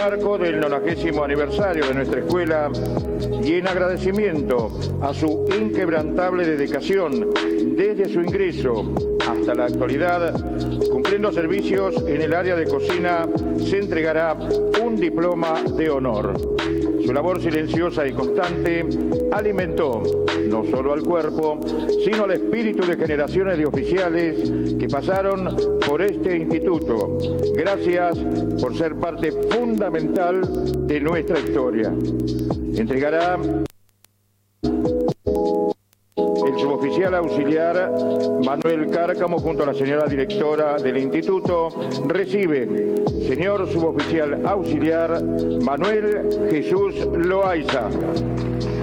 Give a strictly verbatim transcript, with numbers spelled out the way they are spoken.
marco del nonagésimo aniversario de nuestra escuela y en agradecimiento a su inquebrantable dedicación desde su ingreso hasta la actualidad, cumpliendo servicios en el área de cocina, se entregará un diploma de honor. Su labor silenciosa y constante alimentó no solo al cuerpo, sino al espíritu de generaciones de oficiales que pasaron por este instituto. Gracias por ser parte fundamental de nuestra historia. Entregará el suboficial auxiliar Manuel Cárcamo junto a la señora directora del instituto. Recibe, señor suboficial auxiliar Manuel Jesús Loaiza.